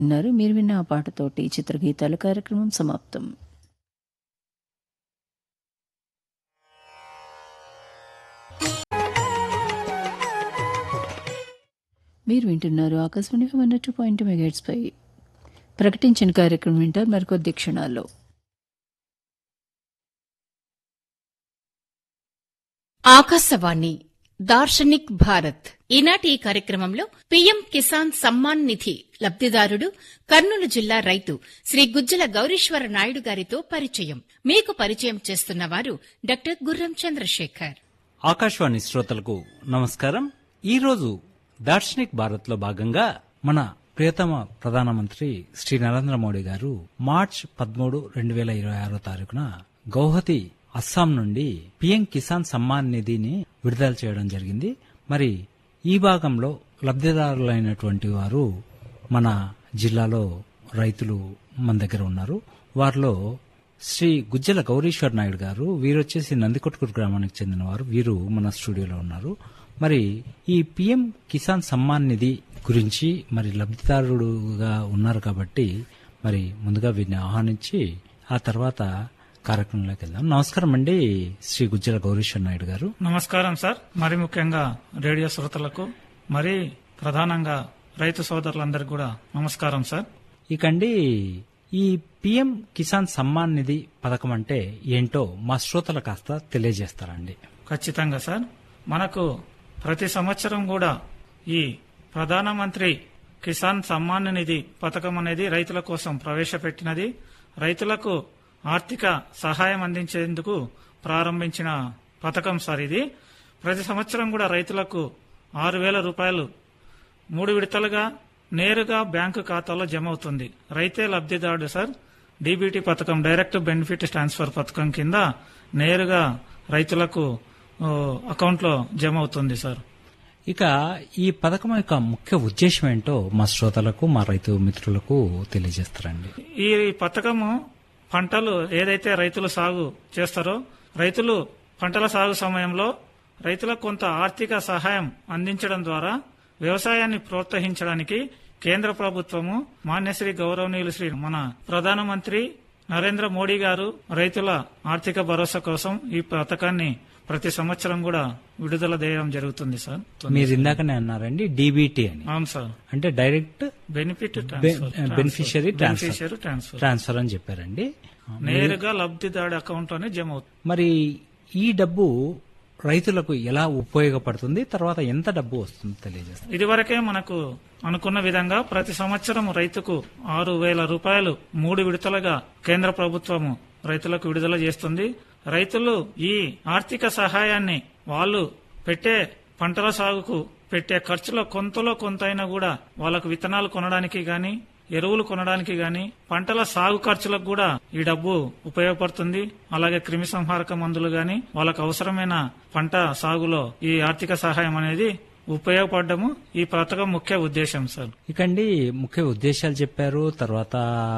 మీరు విన్న ఆ పాటతోటి చిత్రగీతాల కార్యక్రమం సమాప్తం. మీరు వింటున్నారు ఆకాశవాణి 102.2 మెగాహెర్ట్జ్ పై ప్రకటించిన కార్యక్రమం వింటారు మరికొద్ది క్షణాల్లో. ఆకాశవాణి దార్శనిక్ భారత్ ఈనాటి ఈ కార్యక్రమంలో పీఎం కిసాన్ సమ్మాన్ నిధి లబ్దిదారుడు కర్నూలు జిల్లా రైతు శ్రీ గుజ్జల గౌరీశ్వర నాయుడు గారితో పరిచయం. మీకు పరిచయం చేస్తున్నవారు డాక్టర్ గుర్రం చంద్రశేఖర్. ఆకాశవాణి శ్రోతలకు నమస్కారం. ఈరోజు దార్శనిక్ భారత్ లో భాగంగా మన ప్రియతమ ప్రధానమంత్రి శ్రీ నరేంద్ర మోడీ గారు మార్చి 13, 2026 గౌహతి అస్సాం నుండి పీఎం కిసాన్ సమ్మాన్ నిధిని విడుదల చేయడం జరిగింది. మరి ఈ భాగంలో లబ్ధిదారులైనటువంటి వారు మన జిల్లాలో రైతులు మన దగ్గర ఉన్నారు. వారిలో శ్రీ గుజ్జల గౌరీశ్వర్ నాయుడు గారు, వీరొచ్చేసి నందికొట్కూరు గ్రామానికి చెందిన వారు. వీరు మన స్టూడియోలో ఉన్నారు. మరి ఈ పీఎం కిసాన్ సమ్మాన్ నిధి గురించి మరి లబ్ధిదారుడుగా ఉన్నారు కాబట్టి మరి ముందుగా వీరిని ఆహ్వానించి ఆ తర్వాత కార్యక్రమంలోకి వెళ్దాం. నమస్కారం అండి శ్రీ గుజ్జల గౌరీశ్వర్ నాయుడు గారు. నమస్కారం సార్. మరి ముఖ్యంగా రేడియో శ్రోతలకు, మరి ప్రధానంగా రైతు సోదరులందరికీ కూడా నమస్కారం సార్. ఇకండి ఈ పీఎం కిసాన్ సమ్మాన్ నిధి పథకం అంటే ఏంటో మా శ్రోతలు కాస్త తెలియజేస్తారండి. ఖచ్చితంగా సార్. మనకు ప్రతి సంవత్సరం కూడా ఈ ప్రధానమంత్రి కిసాన్ సమ్మాన్ నిధి పథకం అనేది రైతుల కోసం ప్రవేశపెట్టినది. రైతులకు ఆర్థిక సహాయం అందించేందుకు ప్రారంభించిన పథకం సార్ ఇది. ప్రతి సంవత్సరం కూడా రైతులకు 6,000 రూపాయలు 3 విడతలుగా నేరుగా బ్యాంకు ఖాతాలో జమ అవుతుంది. రైతే లబ్ధిదారుడు సార్. డీబీటీ పథకం, డైరెక్ట్ బెనిఫిట్ ట్రాన్స్ఫర్ పథకం కింద నేరుగా రైతులకు అకౌంట్లో జమ అవుతుంది సార్. ఇక ఈ పథకం యొక్క ముఖ్య ఉద్దేశం ఏంటో మా శ్రోతలకు, మా రైతు మిత్రులకు తెలియజేస్తారండి. ఈ పథకము పంటలు ఏదైతే రైతులు సాగు చేస్తారో, రైతులు పంటల సాగు సమయంలో రైతులకు కొంత ఆర్థిక సహాయం అందించడం ద్వారా వ్యవసాయాన్ని ప్రోత్సహించడానికి కేంద్ర ప్రభుత్వము మాన్యశ్రీ గౌరవనీయులు శ్రీ మన ప్రధానమంత్రి నరేంద్ర మోడీ గారు రైతుల ఆర్థిక భరోసా కోసం ఈ పథకాన్ని ప్రతి సంవత్సరం కూడా విడుదల చేయడం జరుగుతుంది సార్. మీరు ఇందాకనే అన్నారండి డీబీటీ అని. అవును సార్. అంటే డైరెక్ట్ బెనిఫిట్ బెనిఫిషియరీ ట్రాన్స్ఫర్ అని చెప్పారండి. నేరుగా లబ్ధిదారుడి అకౌంట్ లోనే జమ అవుతుంది. మరి ఈ డబ్బు రైతులకు ఎలా ఉపయోగపడుతుంది, తర్వాత ఎంత డబ్బు వస్తుంది తెలియజేస్తారు. ఇదివరకే మనకు అనుకున్న విధంగా ప్రతి సంవత్సరం రైతుకు 6,000 రూపాయలు 3 విడతలుగా కేంద్ర ప్రభుత్వము రైతులకు విడుదల చేస్తుంది. రైతులు ఈ ఆర్థిక సహాయాన్ని వాళ్ళు పెట్టే పంటల సాగుకు పెట్టే ఖర్చులో కొంతైనా కూడా వాళ్ళకు విత్తనాలు కొనడానికి గాని, ఎరువులు కొనడానికి గాని, పంటల సాగు ఖర్చులకు కూడా ఈ డబ్బు ఉపయోగపడుతుంది. అలాగే క్రిమి సంహారక మందులు గాని, వాళ్ళకు అవసరమైన పంట సాగులో ఈ ఆర్థిక సహాయం అనేది ఉపయోగపడము ఈ పథకం ముఖ్య ఉద్దేశం సార్. ఇకండి ముఖ్య ఉద్దేశాలు చెప్పారు. తర్వాత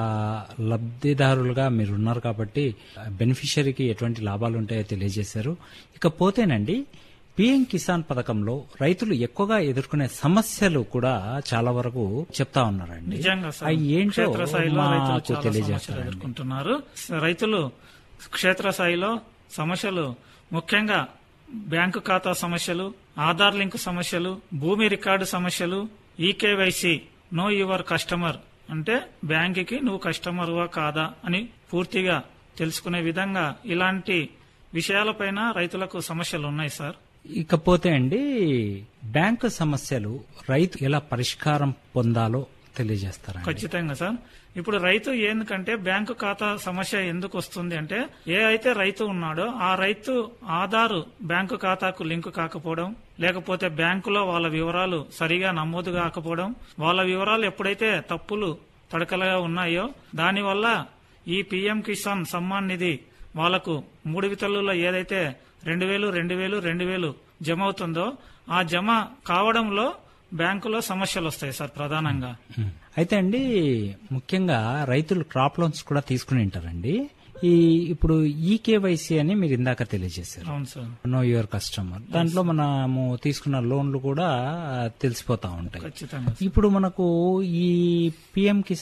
లబ్ధిదారులుగా మీరు ఉన్నారు కాబట్టి బెనిఫిషరీకి ఎటువంటి లాభాలు ఉంటాయో తెలియజేశారు. ఇకపోతేనండి పీఎం కిసాన్ పథకంలో రైతులు ఎక్కువగా ఎదుర్కొనే సమస్యలు కూడా చాలా వరకు చెప్తా ఉన్నారండి. నిజంగా క్షేత్రస్థాయిలో ఎదుర్కొంటున్నారు రైతులు. క్షేత్రస్థాయిలో సమస్యలు ముఖ్యంగా బ్యాంకు ఖాతా సమస్యలు, ఆధార్ లింక్ సమస్యలు, భూమి రికార్డు సమస్యలు, ఈకేవైసీ నో యువర్ కస్టమర్ అంటే బ్యాంకుకి నువ్వు కస్టమర్వా కాదా అని పూర్తిగా తెలుసుకునే విధంగా ఇలాంటి విషయాలపైన రైతులకు సమస్యలు ఉన్నాయి సార్. ఇకపోతే అండి బ్యాంకు సమస్యలు రైతు ఎలా పరిష్కారం పొందాలో తెలియజేస్తారా? ఖచ్చితంగా సార్. ఇప్పుడు రైతు ఎందుకంటే బ్యాంకు ఖాతా సమస్య ఎందుకు వస్తుంది అంటే, ఏ అయితే రైతు ఉన్నాడో ఆ రైతు ఆధారు బ్యాంకు ఖాతాకు లింకు కాకపోవడం, లేకపోతే బ్యాంకులో వాళ్ళ వివరాలు సరిగా నమోదు కాకపోవడం, వాళ్ళ వివరాలు ఎప్పుడైతే తప్పులు తడకలుగా ఉన్నాయో దానివల్ల ఈ పీఎం కిసాన్ సమ్మాన్ నిధి వాళ్లకు 3 విడతలలో ఏదైతే 2,000 జమ అవుతుందో ఆ జమ కావడంలో బ్యాంకులో సమస్యలు వస్తాయి సార్ ప్రధానంగా. అయితే అండి ముఖ్యంగా రైతులు క్రాప్ లోన్స్ కూడా తీసుకుని ఉంటారండి. ఇప్పుడు ఈకేవైసీ అని మీరు ఇందాక తెలియజేశారు, అవును సార్, నో యువర్ కస్టమర్. దాంట్లో మనము తీసుకున్న లోన్లు కూడా తెలిసిపోతా ఉంటాయి. ఖచ్చితంగా. ఇప్పుడు మనకు ఈ పిఎం